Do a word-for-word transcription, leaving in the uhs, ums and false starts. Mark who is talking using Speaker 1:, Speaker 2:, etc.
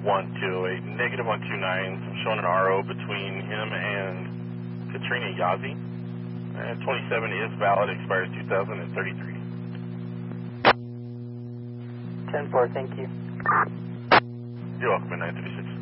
Speaker 1: one two eight, negative one two nine. I'm showing an R O between him and Katrina Yazzie. And twenty-seven is valid, expires two thousand thirty-three.
Speaker 2: ten four, thank you.
Speaker 1: You're welcome, at nine thirty-six.